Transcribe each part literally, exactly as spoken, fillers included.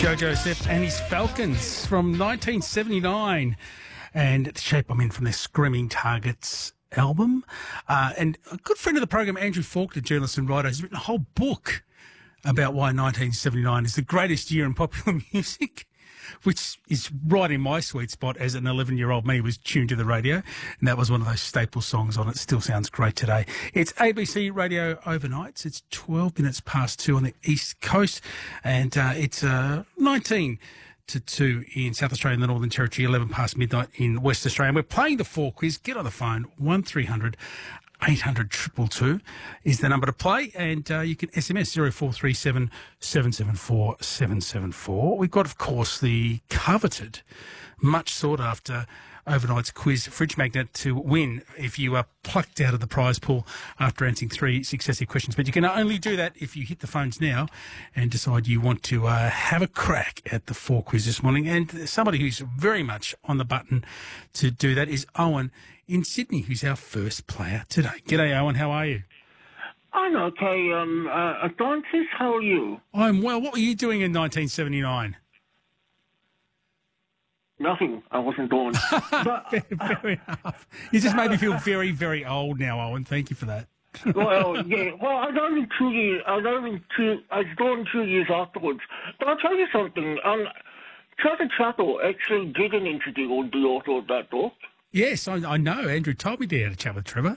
Jojo Sepp and his Falcons from nineteen seventy-nine, and The Shape I'm In from their Screaming Targets album. Uh, and a good friend of the program, Andrew Faulkner, journalist and writer, has written a whole book about why nineteen seventy-nine is the greatest year in popular music, which is right in my sweet spot as an eleven-year-old me was tuned to the radio, and that was one of those staple songs on it. Still sounds great today. It's A B C Radio Overnights. It's twelve minutes past two on the East Coast, and uh, it's uh, nineteen to two in South Australia and the Northern Territory, eleven past midnight in West Australia. And we're playing the four quiz. Get on the phone, one three hundred eight hundred two two two is the number to play, and uh, you can S M S zero four three seven seven seven four seven seven four. We've got, of course, the coveted, much sought after overnight's quiz fridge magnet to win if you are plucked out of the prize pool after answering three successive questions. But you can only do that if you hit the phones now and decide you want to uh, have a crack at the four quiz this morning. And somebody who's very much on the button to do that is Owen in Sydney, who's our first player today. G'day, Owen. How are you? I'm okay. Um, uh, Francis, how are you? I'm well. What were you doing in nineteen seventy-nine? Nothing. I wasn't born. But, fair, fair enough. You just made me feel very, very old now, Owen. Thank you for that. well, yeah. Well, I was only two years. I was only two. I was born two years afterwards. But I'll tell you something. Um, Trevor Chappell actually did an interview with the author of that book. Yes, I, I know. Andrew told me to have a chat with Trevor.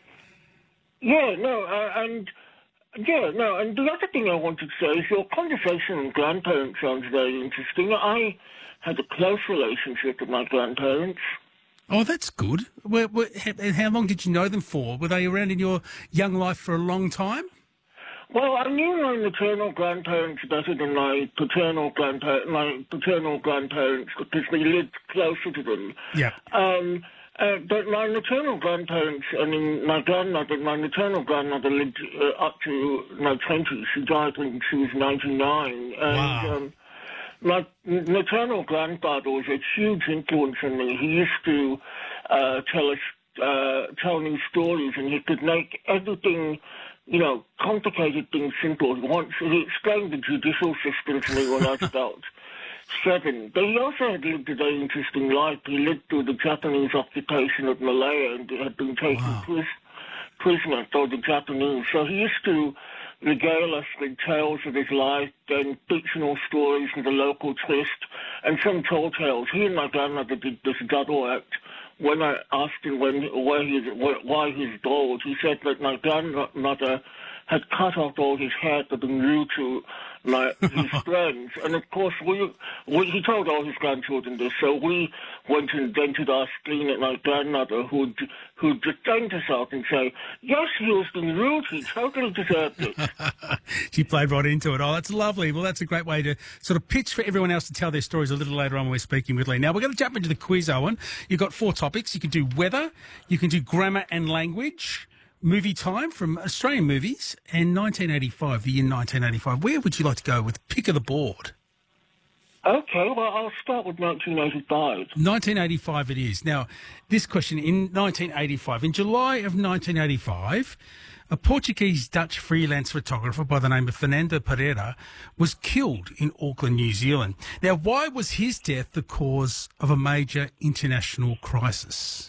Yeah, no, uh, and yeah, no, and the other thing I wanted to say is your conversation with grandparents sounds very interesting. I had a close relationship with my grandparents. Oh, that's good. Where, where, and how long did you know them for? Were they around in your young life for a long time? Well, I knew my maternal grandparents better than my paternal grandparents, my paternal grandparents, because we lived closer to them. Yeah. Um, uh, but my maternal grandparents, I mean, my grandmother, my maternal grandmother lived uh, up to my twenties. She died when she was ninety-nine. And, wow. Um, my maternal grandfather was a huge influence on me. He used to uh, tell us, uh, tell me stories, and he could make everything, you know, complicated things simple. Once he explained the judicial system to me when I was about seven. But he also had lived a very interesting life. He lived through the Japanese occupation of Malaya and had been taken wow. pris- prisoner by the Japanese. So he used to regale us with tales of his life and fictional stories and the local twist and some tall tales. He and my grandmother did this double act. When I asked him when, where he's, why he's bald, he said that my grandmother had cut off all his hair to be rude to my, his friends. And, of course, we, we he told all his grandchildren this, so we went and vented our spleen at my grandmother, who'd, who'd defend herself and say, yes, he was being rude, he totally deserved it. She played right into it. Oh, that's lovely. Well, that's a great way to sort of pitch for everyone else to tell their stories a little later on when we're speaking with Lee. Now, we're going to jump into the quiz, Owen. You've got four topics. You can do weather, you can do grammar and language, movie time from Australian movies, and nineteen eighty-five, the year nineteen eighty-five. Where would you like to go with pick of the board? Okay, well, I'll start with nineteen eighty-five. nineteen eighty-five it is. Now, this question, in nineteen eighty-five, in July of nineteen eighty-five, a Portuguese-Dutch freelance photographer by the name of Fernando Pereira was killed in Auckland, New Zealand. Now, why was his death the cause of a major international crisis?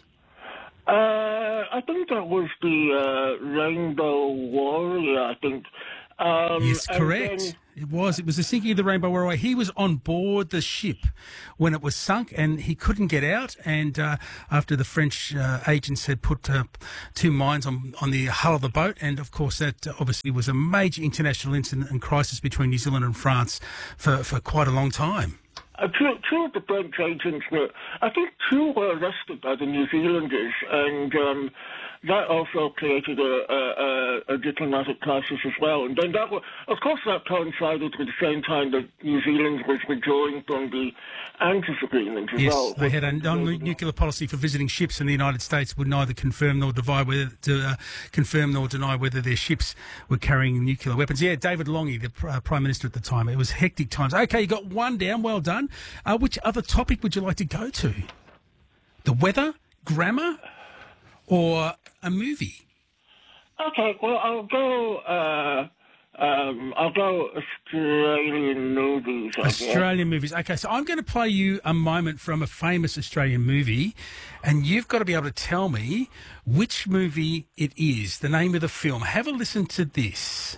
Uh, I think that was the uh, Rainbow Warrior, I think. Um, yes, correct. Then... It was. It was the sinking of the Rainbow Warrior. He was on board the ship when it was sunk, and he couldn't get out. And uh, after the French uh, agents had put uh, two mines on, on the hull of the boat, and of course that uh, obviously was a major international incident and crisis between New Zealand and France for, for quite a long time. Uh, two, two of the French agents were, I think two were arrested by the New Zealanders, and um, that also created a, a, a diplomatic crisis as well. And then that was, of course, that coincided with the same time that New Zealand was withdrawing from the ANZUS agreement as yes, well. Yes, they had a non-nuclear policy for visiting ships, and the United States would neither confirm nor deny whether to uh, confirm nor deny whether their ships were carrying nuclear weapons. Yeah, David Lange, the uh, Prime Minister at the time. It was hectic times. Okay, you got one down. Well done. Uh, which other topic would you like to go to? The weather, grammar, or a movie? Okay, well, I'll go uh, Um, I'll go Australian movies. I guess. Australian movies. Okay, so I'm going to play you a moment from a famous Australian movie, and you've got to be able to tell me which movie it is, the name of the film. Have a listen to this.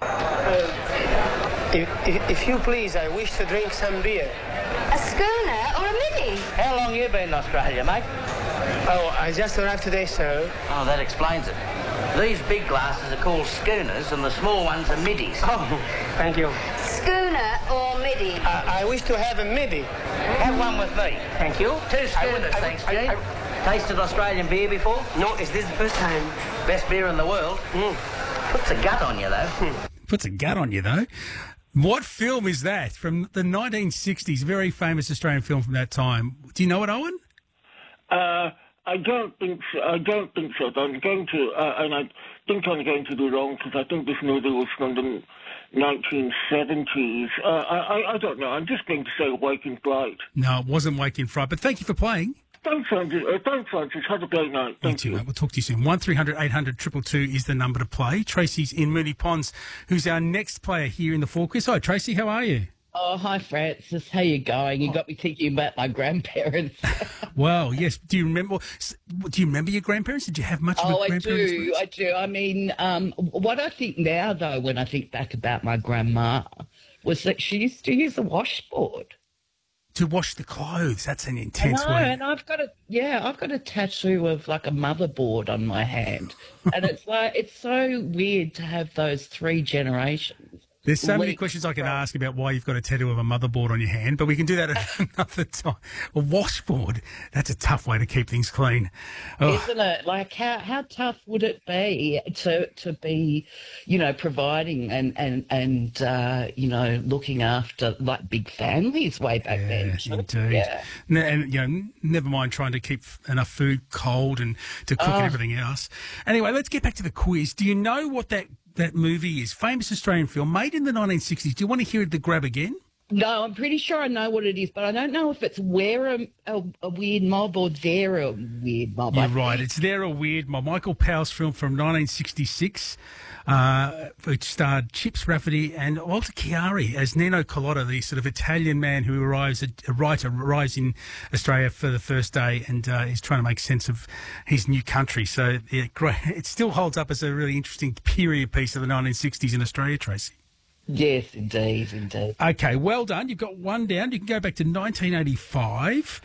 Uh, if, if, if you please, I wish to drink some beer. A schooner or a mini? How long you been in Australia, mate? Oh, I just arrived today, sir. Oh, that explains it. These big glasses are called schooners and the small ones are middies. Oh, thank you. Schooner or midi? I, I wish to have a midi. Have one with me. Thank you. Two schooners, I, I, thanks, I, Gene. I, I, Tasted Australian beer before? no, is this the first time? Best beer in the world. Mm. Puts a gut on you, though. Puts a gut on you, though. What film is that from the nineteen sixties? Very famous Australian film from that time. Do you know it, Owen? Uh, I don't think so. I don't think so. I'm going to, uh, and I think I'm going to be wrong because I think this movie was from the nineteen seventies. Uh, I, I, I don't know. I'm just going to say Wake and Fright. No, it wasn't Wake in Fright, but thank you for playing. Thanks, Francis. Uh, thanks, Francis. Have a great night. Thank you. you. Mate. We'll talk to you soon. one three hundred eight hundred two two two is the number to play. Tracy's in Moonee Ponds, who's our next player here in the Four Quiz. Hi, Tracy. How are you? Oh, hi, Francis. How you going? You got me thinking about my grandparents. Well, yes. Do you remember? Do you remember your grandparents? Did you have much of Oh, a I grandparents? do. I do. I mean, um, what I think now, though, when I think back about my grandma, was that she used to use a washboard. To wash the clothes. That's an I intense know, way. and I've got a yeah, I've got a tattoo of like a motherboard on my hand, and it's like it's so weird to have those three generations. There's so many Wait, questions I can ask about why you've got a tattoo of a motherboard on your hand, but we can do that at another time. A washboard, that's a tough way to keep things clean. Oh, Isn't it? Like, how, how tough would it be to to be, you know, providing and, and, and uh, you know, looking after, like, big families way back yeah, then? indeed. Yeah. Ne- And, you know, never mind trying to keep enough food cold and to cook and Oh. everything else. Anyway, let's get back to the quiz. Do you know what that, that movie is? Famous Australian film made in the nineteen sixties. Do you want to hear the grab again? No, I'm pretty sure I know what it is, but I don't know if it's Where a, a, a Weird Mob or There a Weird Mob. You're I right. think. It's There a Weird Mob. Michael Powell's film from nineteen sixty-six, uh, which starred Chips Rafferty and Walter Chiari as Nino Collodi, the sort of Italian man who arrives, a, a writer arrives in Australia for the first day and uh, is trying to make sense of his new country. So yeah, great. It still holds up as a really interesting period piece of the nineteen sixties in Australia, Tracy. Yes, indeed, indeed. Okay, well done. You've got one down. You can go back to nineteen eighty-five.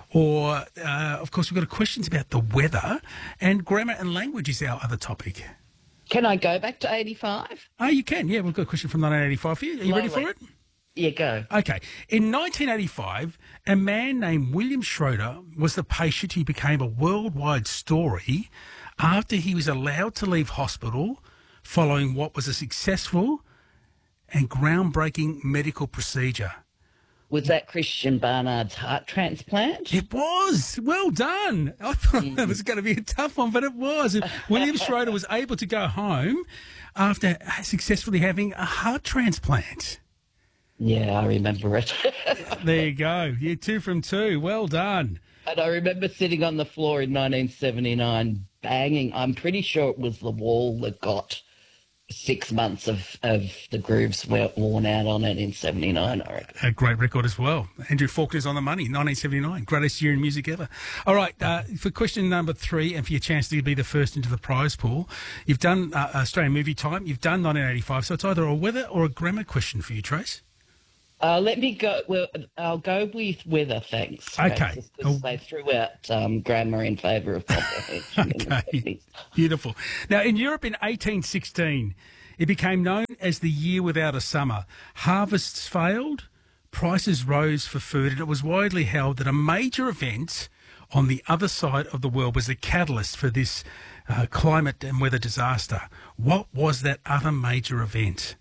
Or, uh, of course, we've got questions about the weather, and grammar and language is our other topic. Can I go back to eighty-five? Oh, you can. Yeah, we've got a question from nineteen eighty-five for you. Are you ready for Lovely. it? Yeah, go. Okay. In nineteen eighty-five, a man named William Schroeder was the patient who became a worldwide story after he was allowed to leave hospital following what was a successful and groundbreaking medical procedure. Was that Christian Barnard's heart transplant? It was. Well done. I thought that was going to be a tough one, but it was. William Schroeder was able to go home after successfully having a heart transplant. Yeah, I remember it. There you go. You're two from two. Well done. And I remember sitting on the floor in nineteen seventy-nine banging. I'm pretty sure it was the wall that got six months of, of the grooves were worn out on it in seventy-nine, I reckon. A great record as well. Andrew Faulkner's on the money, nineteen seventy-nine. Greatest year in music ever. All right, uh, for question number three, and for your chance to be the first into the prize pool, you've done uh, Australian movie time, you've done nineteen eighty-five, so it's either a weather or a grammar question for you, Trace. Uh, let me go. Well, I'll go with weather, thanks. Okay. Francis, 'cause they threw out um, grammar in favour of comprehension. in the Okay, seventies. beautiful. Now, in Europe in eighteen sixteen, it became known as the year without a summer. Harvests failed, prices rose for food, and it was widely held that a major event on the other side of the world was the catalyst for this uh, climate and weather disaster. What was that other major event?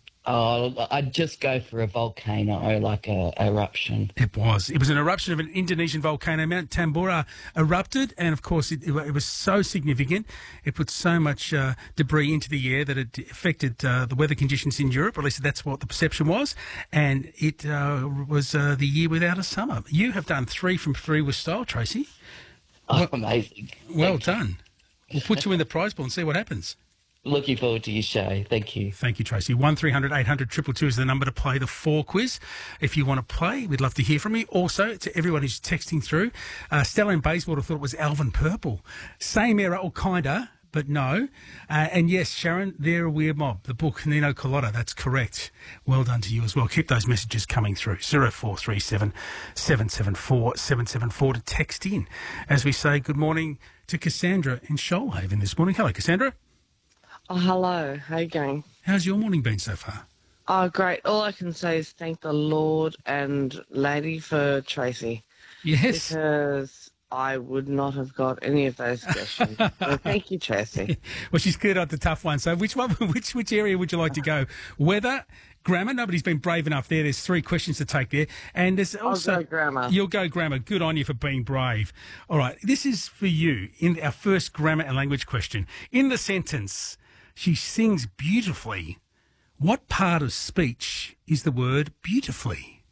Oh, I'd just go for a volcano, like a eruption. It was. It was an eruption of an Indonesian volcano. Mount Tambora erupted, and of course, it, it was so significant. It put so much uh, debris into the air that it affected uh, the weather conditions in Europe. Or at least that's what the perception was. And it uh, was uh, the year without a summer. You have done three from three with style, Tracy. Oh, amazing. Well Thank you. done. We'll put you in the prize pool and see what happens. Looking forward to your show. Thank you. Thank you, Tracy. one three hundred eight hundred two two two is the number to play the four quiz. If you want to play, we'd love to hear from you. Also, to everyone who's texting through, uh, Stella in Bayswater thought it was Alvin Purple. Same era, or kinda, but no. Uh, and yes, Sharon, they're a weird mob. The book, Nino Culotta, that's correct. Well done to you as well. Keep those messages coming through. zero four three seven, seven seven four, seven seven four to text in. As we say, good morning to Cassandra in Shoalhaven this morning. Hello, Cassandra. Oh, hello. How you going? How's your morning been so far? Oh, great. All I can say is thank the Lord and lady for Tracy. Yes. Because I would not have got any of those questions. So thank you, Tracy. Well, she's cleared out the tough one. So which one, which which area would you like to go? Weather, grammar? Nobody's been brave enough there. There's three questions to take there. And there's also... I'll go grammar. You'll go grammar. Good on you for being brave. All right. This is for you in our first grammar and language question. In the sentence, she sings beautifully. What part of speech is the word beautifully?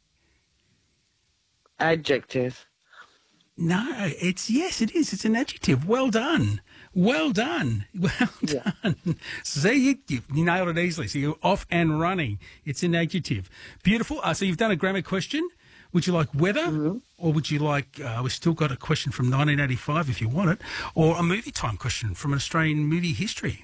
Adjective. No, it's, yes, it is. It's an adjective. Well done. Well done. Well Yeah. done. See, you, you, you nailed it easily. So you're off and running. It's an adjective. Beautiful. Uh, so you've done a grammar question. Would you like weather, mm-hmm. or would you like, uh, we've still got a question from nineteen eighty-five if you want it, or a movie time question from an Australian movie history?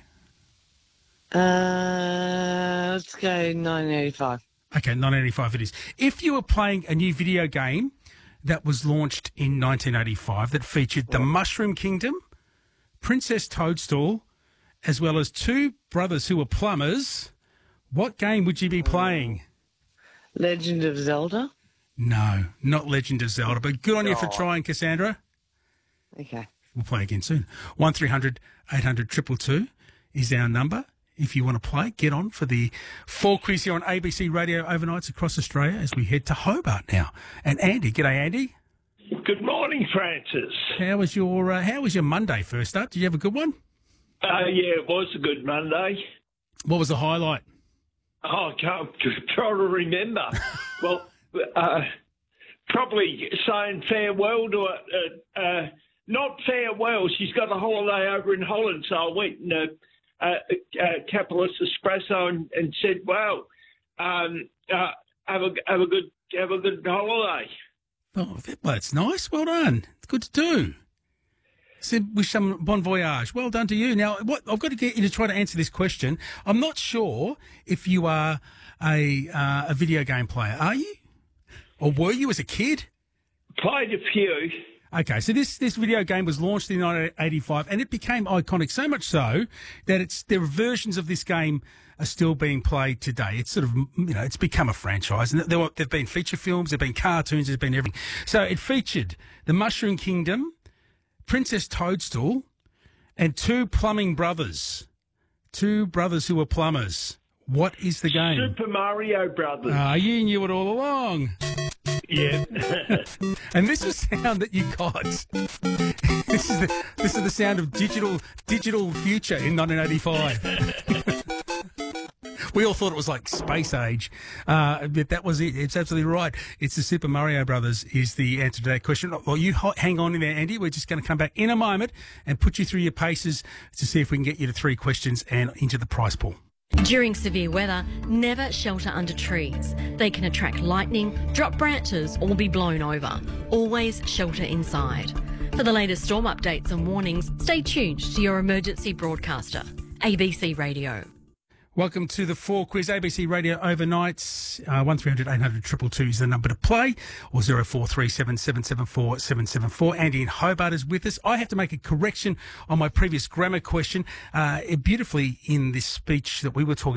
Uh, let's go nineteen eighty-five. Okay, nineteen eighty-five it is. If you were playing a new video game that was launched in nineteen eighty-five that featured the Mushroom Kingdom, Princess Toadstool, as well as two brothers who were plumbers, what game would you be playing? Legend of Zelda? No, not Legend of Zelda, but good on you for trying, Cassandra. Okay. We'll play again soon. one three hundred eight hundred two two two is our number. If you want to play, get on for the four quiz here on A B C Radio overnights across Australia as we head to Hobart now. And Andy, g'day Andy. Good morning, Francis. How was your uh, How was your Monday first up? Did you have a good one? Uh, yeah, it was a good Monday. What was the highlight? Oh, I can't try to remember. well, uh, probably saying farewell to a, uh, uh, not farewell. She's got a holiday over in Holland, so I went and uh, uh, uh, Capitalist Espresso and, and said, "Well, um, uh, have a have a good have a good holiday." Oh, well, that's nice. Well done. It's good to do. So wish some bon voyage. Well done to you. Now, what I've got to get you to try to answer this question. I'm not sure if you are a uh, a video game player. Are you? Or were you as a kid? Played a few. Okay, so this, this video game was launched in nineteen eighty-five and it became iconic, so much so that it's there are versions of this game are still being played today. It's sort of, you know, it's become a franchise. And there have been feature films, there have been cartoons, there's been everything. So it featured the Mushroom Kingdom, Princess Toadstool, and two plumbing brothers. Two brothers who were plumbers. What is the game? Super Mario Brothers. Ah, you knew it all along. Yeah. And this is the sound that you got. This is the this is the sound of digital digital future in nineteen eighty-five. We all thought it was like space age, uh, but that was it. It's absolutely right. It's the Super Mario Brothers is the answer to that question. Well, you hang on in there, Andy. We're just going to come back in a moment and put you through your paces to see if we can get you to three questions and into the prize pool. During severe weather, never shelter under trees. They can attract lightning, drop branches or be blown over. Always shelter inside. For the latest storm updates and warnings, stay tuned to your emergency broadcaster, A B C Radio. Welcome to the four quiz A B C Radio overnights. Uh, one three hundred eight hundred two two two is the number to play, or zero four three seven seven seven four seven seven four. Andy in Hobart is with us. I have to make a correction on my previous grammar question. Uh, beautifully in this speech that we were talking